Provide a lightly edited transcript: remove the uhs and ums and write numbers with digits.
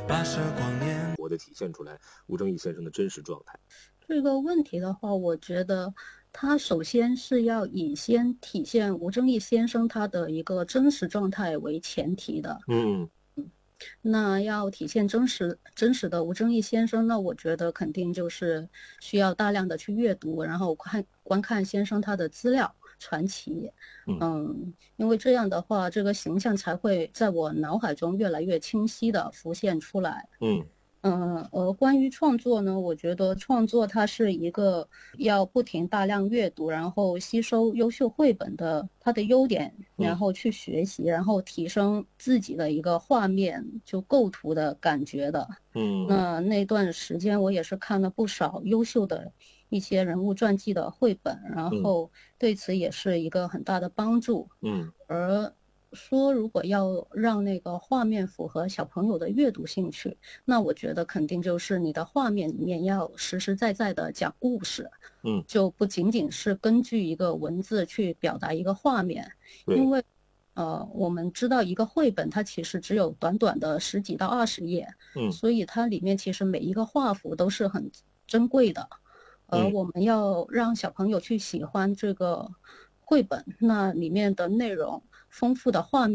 我的体现出来吴正义先生的真实状态。 这个问题的话，我觉得他首先是要以先体现吴正义先生他的一个真实状态为前提的。那要体现真实的吴正义先生，那我觉得肯定就是需要大量的去阅读，然后观看先生他的资料传奇。因为这样的话，这个形象才会在我脑海中越来越清晰的浮现出来。而关于创作呢，我觉得创作它是一个要不停大量阅读，然后吸收优秀绘本的它的优点，然后去学习，然后提升自己的一个画面就构图的感觉的。那段时间我也是看了不少优秀的一些人物传记的绘本，然后对此也是一个很大的帮助。而说如果要让那个画面符合小朋友的阅读兴趣，那我觉得肯定就是你的画面里面要实实在在的讲故事。就不仅仅是根据一个文字去表达一个画面。因为我们知道一个绘本它其实只有短短的10几到20页，所以它里面其实每一个画幅都是很珍贵的。而我们要让小朋友去喜欢这个绘本，那里面的内容丰富的画面